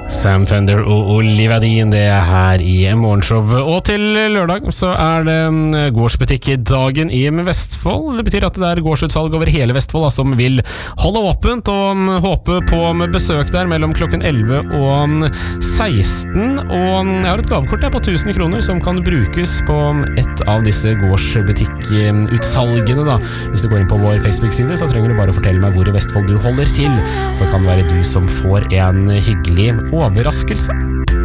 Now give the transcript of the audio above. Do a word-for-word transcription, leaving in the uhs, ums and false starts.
Sam Fender og Olivia Dean, det er her i Morgenshow. Og til lørdag så er det gårdsbutikkdagen i Vestfold. Det betyr at det er gårdsutsalg over hele Vestfold da, som vil holde åpent og håpe på med besøk der mellom klokken elleve og seksten. Og jeg har et gavekort der på tusen kroner som kan brukes på et av disse gårdsbutikkutsalgene da. Hvis du går inn på vår Facebook-side, så trenger du bare fortelle meg hvor i Vestfold du holder til. Så kan det være du som får en hyggelig overraskelse.